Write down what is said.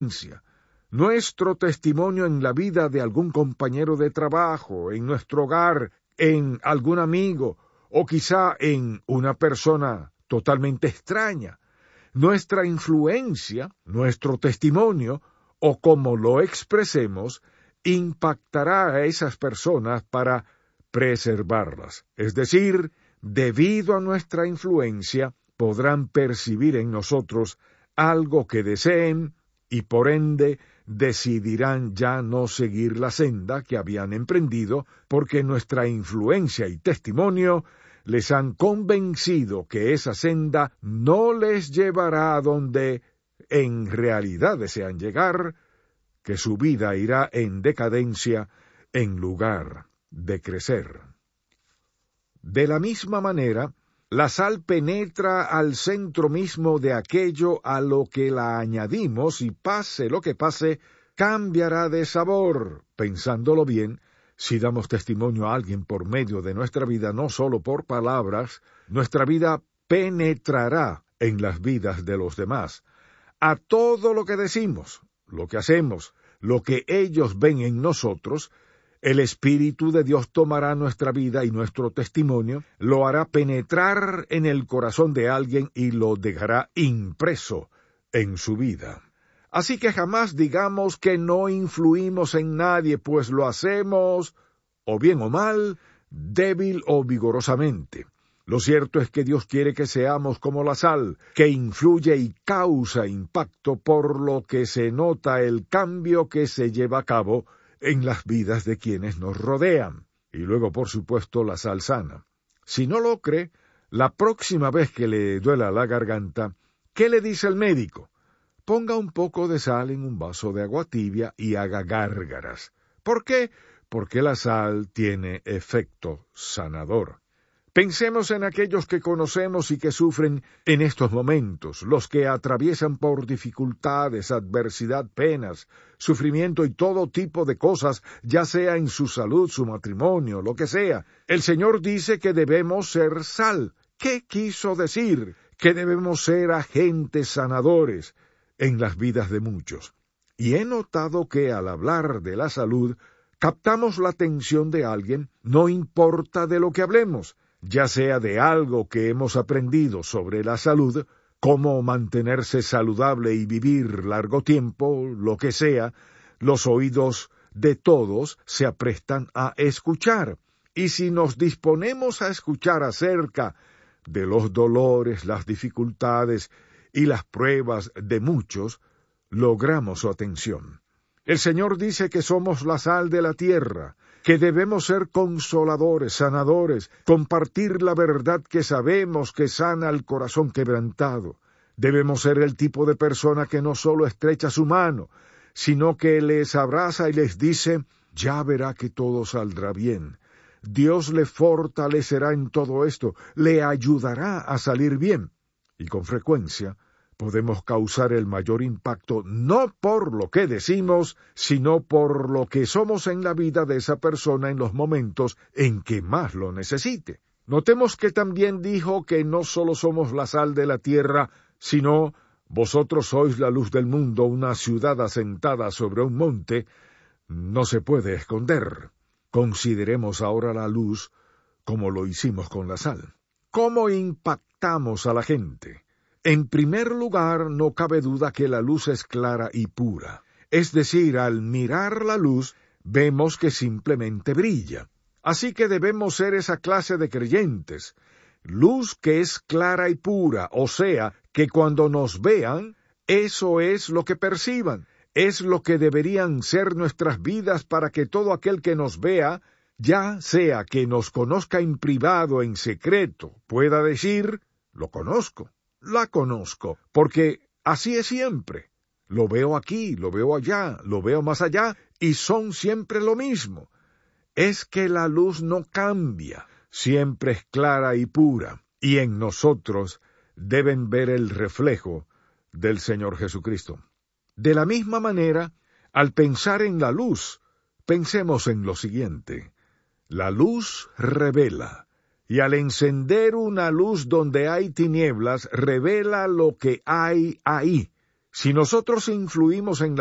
nuestro testimonio en la vida de algún compañero de trabajo, en nuestro hogar, en algún amigo, o quizá en una persona totalmente extraña. Nuestra influencia, nuestro testimonio, o como lo expresemos, impactará a esas personas para preservarlas. Es decir, debido a nuestra influencia, podrán percibir en nosotros algo que deseen y por ende decidirán ya no seguir la senda que habían emprendido, porque nuestra influencia y testimonio les han convencido que esa senda no les llevará a donde en realidad desean llegar, que su vida irá en decadencia en lugar de crecer. De la misma manera, la sal penetra al centro mismo de aquello a lo que la añadimos y pase lo que pase, cambiará de sabor. Pensándolo bien, si damos testimonio a alguien por medio de nuestra vida, no solo por palabras, nuestra vida penetrará en las vidas de los demás. A todo lo que decimos, lo que hacemos, lo que ellos ven en nosotros, el Espíritu de Dios tomará nuestra vida y nuestro testimonio, lo hará penetrar en el corazón de alguien y lo dejará impreso en su vida. Así que jamás digamos que no influimos en nadie, pues lo hacemos, o bien o mal, débil o vigorosamente. Lo cierto es que Dios quiere que seamos como la sal, que influye y causa impacto, por lo que se nota el cambio que se lleva a cabo en las vidas de quienes nos rodean. Y luego, por supuesto, la sal sana. Si no lo cree, la próxima vez que le duela la garganta, ¿qué le dice el médico? Ponga un poco de sal en un vaso de agua tibia y haga gárgaras. ¿Por qué? Porque la sal tiene efecto sanador. Pensemos en aquellos que conocemos y que sufren en estos momentos, los que atraviesan por dificultades, adversidad, penas, sufrimiento y todo tipo de cosas, ya sea en su salud, su matrimonio, lo que sea. El Señor dice que debemos ser sal. ¿Qué quiso decir? Que debemos ser agentes sanadores en las vidas de muchos. Y he notado que al hablar de la salud, captamos la atención de alguien, no importa de lo que hablemos, ya sea de algo que hemos aprendido sobre la salud, cómo mantenerse saludable y vivir largo tiempo, lo que sea, los oídos de todos se aprestan a escuchar. Y si nos disponemos a escuchar acerca de los dolores, las dificultades y las pruebas de muchos, logramos su atención. El Señor dice que somos la sal de la tierra, que debemos ser consoladores, sanadores, compartir la verdad que sabemos que sana el corazón quebrantado. Debemos ser el tipo de persona que no solo estrecha su mano, sino que les abraza y les dice, ya verá que todo saldrá bien. Dios le fortalecerá en todo esto, le ayudará a salir bien. Y con frecuencia podemos causar el mayor impacto no por lo que decimos, sino por lo que somos en la vida de esa persona en los momentos en que más lo necesite. Notemos que también dijo que no solo somos la sal de la tierra, sino vosotros sois la luz del mundo, una ciudad asentada sobre un monte, no se puede esconder. Consideremos ahora la luz como lo hicimos con la sal. ¿Cómo impactamos a la gente? En primer lugar, no cabe duda que la luz es clara y pura. Es decir, al mirar la luz, vemos que simplemente brilla. Así que debemos ser esa clase de creyentes. Luz que es clara y pura, o sea, que cuando nos vean, eso es lo que perciban. Es lo que deberían ser nuestras vidas para que todo aquel que nos vea, ya sea que nos conozca en privado, en secreto, pueda decir, lo conozco. La conozco, porque así es siempre. Lo veo aquí, lo veo allá, lo veo más allá, y son siempre lo mismo. Es que la luz no cambia, siempre es clara y pura, y en nosotros deben ver el reflejo del Señor Jesucristo. De la misma manera, al pensar en la luz, pensemos en lo siguiente. La luz revela. Y al encender una luz donde hay tinieblas, revela lo que hay ahí. Si nosotros influimos en